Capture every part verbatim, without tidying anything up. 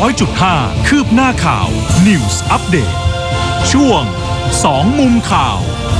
อยจุดห้าคืบหน้าข่าว News Update ช่วงสองมุมข่าว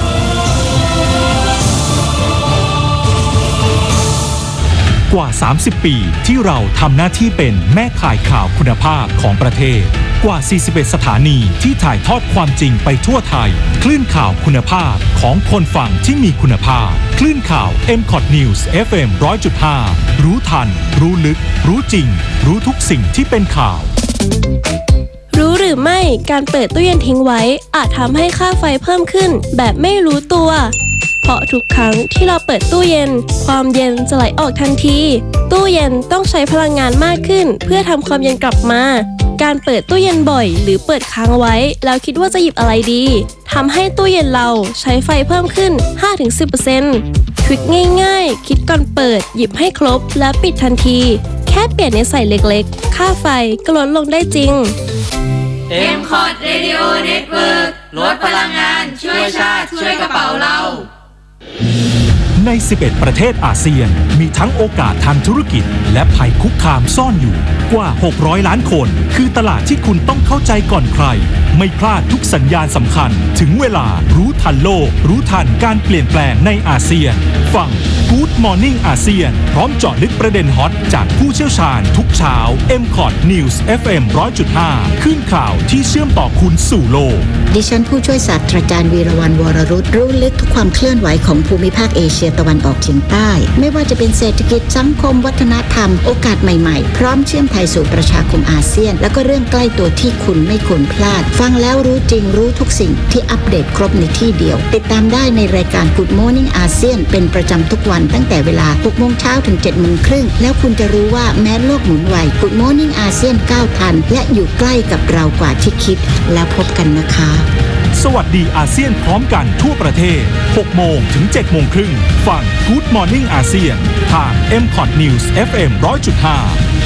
กว่าสามสิบปีที่เราทำหน้าที่เป็นแม่ข่ายข่าวคุณภาพของประเทศกว่าสี่สิบเอ็ดสถานีที่ถ่ายทอดความจริงไปทั่วไทยคลื่นข่าวคุณภาพของคนฟังที่มีคุณภาพคลื่นข่าว เอ็ม คอท News เอฟ เอ็ม หนึ่งร้อยจุดห้า รู้ทันรู้ลึกรู้จริงรู้ทุกสิ่งที่เป็นข่าวรู้หรือไม่การเปิดตู้เย็นทิ้งไว้อาจทำให้ค่าไฟเพิ่มขึ้นแบบไม่รู้ตัวเพราะทุกครั้งที่เราเปิดตู้เย็นความเย็นจะไหลออกทันทีตู้เย็นต้องใช้พลังงานมากขึ้นเพื่อทำความเย็นกลับมาการเปิดตู้เย็นบ่อยหรือเปิดค้างไว้แล้วคิดว่าจะหยิบอะไรดีทำให้ตู้เย็นเราใช้ไฟเพิ่มขึ้น ห้าถึงสิบเปอร์เซ็นต์ ทริคง่ายๆคิดก่อนเปิดหยิบให้ครบและปิดทันทีแค่เปลี่ยนนิสัยเล็กๆค่าไฟก็ลดลงได้จริงเอ็ม คอท Radio Network ลดพลังงานช่วยชาติช่วยกระเป๋าเราในสิบเอ็ดประเทศอาเซียนมีทั้งโอกาสทางธุรกิจและภัยคุกคามซ่อนอยู่กว่าหกร้อยล้านคนคือตลาดที่คุณต้องเข้าใจก่อนใครไม่พลาดทุกสัญญาณสำคัญถึงเวลารู้ทันโลกรู้ทันการเปลี่ยนแปลงในอาเซียนฟัง Good Morning อาเซียนพร้อมเจาะลึกประเด็นฮอตจากผู้เชี่ยวชาญทุกเช้า เอ็ม คอท News เอฟ เอ็ม หนึ่งร้อยจุดห้า ขึ้นข่าวที่เชื่อมต่อคุณสู่โลกดิฉันผู้ช่วยศาสตราจารย์วีรวรรณ วรรุตรู้ลึกทุกความเคลื่อนไหวของภูมิภาคเอเชียตะวันออกเฉียงใต้ไม่ว่าจะเป็นเศรษฐกิจสังคมวัฒนธรรมโอกาสใหม่ๆพร้อมเชื่อมไทยสู่ประชาคมอาเซียนแล้วก็เรื่องใกล้ตัวที่คุณไม่ควรพลาดฟังแล้วรู้จริงรู้ทุกสิ่งที่อัปเดตครบในที่เดียวติดตามได้ในรายการ Good Morning อาเซียนเป็นประจำทุกวันตั้งแต่เวลา หกโมงเช้าถึง เจ็ดโมงครึ่งแล้วคุณจะรู้ว่าแม้โลกหมุนไว Good Morning อาเซียนก้าวทันและอยู่ใกล้กับเรากว่าที่คิดแล้วพบกันนะคะสวัสดีอาเซียนพร้อมกันทั่วประเทศ หกโมงถึง เจ็ดโมงครึ่งฟัง Good Morning อาเซียนทาง เอ็ม คอท News เอฟ เอ็ม หนึ่งร้อยจุดห้า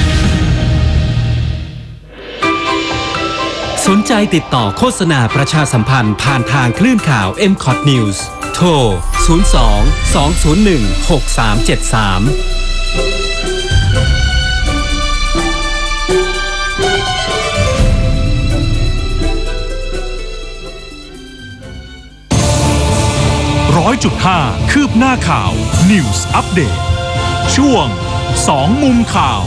สนใจติดต่อโฆษณาประชาสัมพันธ์ผ่านทางคลื่นข่าว เอ็ม คอท News โทร ศูนย์ สอง สอง ศูนย์ หนึ่ง หก สาม เจ็ด สามร้อยจุดห้าคืบหน้าข่าว News Update ช่วงสองมุมข่าว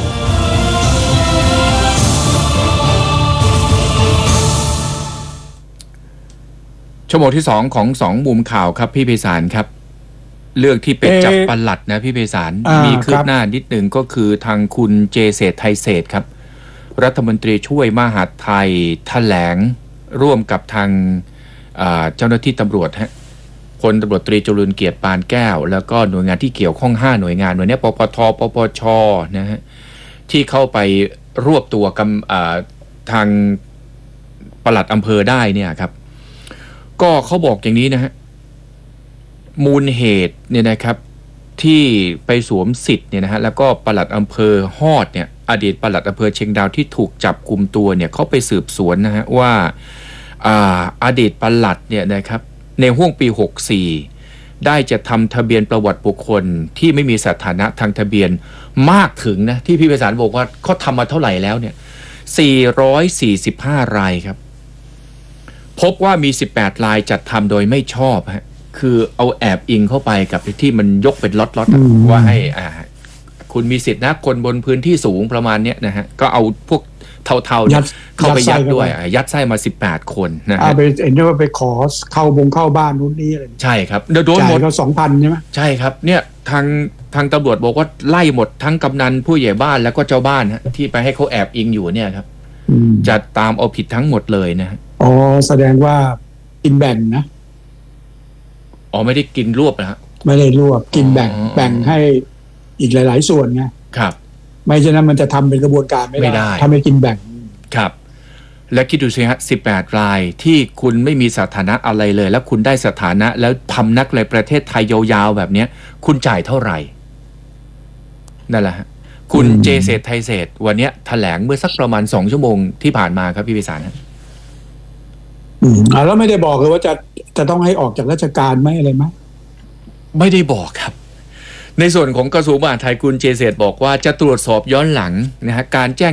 ชั่วโมงที่สองของสองมุมข่าวครับพี่ไพศาลครับเรื่องที่เป็นจับปลัดนะพี่ไพศาลมีคืบหน้านิดหนึ่งก็คือทางคุณเจเศรษฐ์ไทยเศรษฐ์ครับรัฐมนตรีช่วยมหาดไทยแถลงร่วมกับทางเจ้าหน้าที่ตำรวจฮะพลตำรวจตรีจรุลเกียรติปานแก้วแล้วก็หน่วยงานที่เกี่ยวข้องห้าหน่วยงานวันนี้ปปทปปชนะฮะที่เข้าไปรวบตัวกำทางปลัดอำเภอได้เนี่ยครับก็เขาบอกอย่างนี้นะฮะมูลเหตุเนี่ยนะครับที่ไปสวมสิทธิ์เนี่ยนะฮะแล้วก็ปลัดอำเภอฮอดเนี่ยอดีตปลัดอำเภอเชียงดาวที่ถูกจับกุมตัวเนี่ยเขาไปสืบสวนนะฮะว่าอ่าอดีตปลัดเนี่ยนะครับในห้วงปีหกสิบสี่ได้จะทำทะเบียนประวัติบุคคลที่ไม่มีสถานะทางทะเบียนมากถึงนะที่พี่ไพศาลบอกว่าเขาทำมาเท่าไหร่แล้วเนี่ยสี่ร้อยสี่สิบห้ารายครับพบว่ามีสิบแปดรายจัดทำโดยไม่ชอบฮะคือเอาแอบอิงเข้าไปกับที่มันยกเป็นล็อตๆว่าให้อ่าคุณมีสิทธินะคนบนพื้นที่สูงประมาณเนี้ยนะฮะก็เอาพวกเทาๆเนี่ยเข้าไปยัดด้วยยัดไส้มาสิบแปดคนนะฮะไปเห็นว่าไปขอเข้าบงเข้าบ้านนู้นนี่อะไรใช่ครับเดี๋ยวโดนหมดก็สองพันใช่ไหมใช่ครับเนี่ยทางทางตำรวจบอกว่าไล่หมดทั้งกำนันผู้ใหญ่บ้านแล้วก็เจ้าบ้านฮะที่ไปให้เขาแอบอิงอยู่เนี่ยครับจะตามเอาผิดทั้งหมดเลยนะอ๋อแสดงว่ากินแบ่งนะอ๋อไม่ได้กินรวบนะฮะไม่ได้รวบกินแบ่งแบ่งให้อีกหลายๆส่วนไงครับไม่ฉะนั้นมันจะทำเป็นกระบวนการไม่ได้ถ้าไม่กินแบ่งครับและคิดดูสิฮะสิบแปดรายที่คุณไม่มีสถานะอะไรเลยแล้วคุณได้สถานะแล้วพำนักในประเทศไทยยาวๆแบบนี้คุณจ่ายเท่าไหร่นั่นแหละฮะคุณเจเศรษฐ์ไทยเศรษฐ์วันนี้แถลงเมื่อสักประมาณสองชั่วโมงที่ผ่านมาครับพี่ไพศาลนะอืมอ่าแล้วไม่ได้บอกเลยว่าจะจะต้องให้ออกจากราชการไหมอะไรไหมไม่ได้บอกครับในส่วนของกระทรวงมหาดไทยคุณเจเศรษฐ์บอกว่าจะตรวจสอบย้อนหลังนะฮะการแจ้ง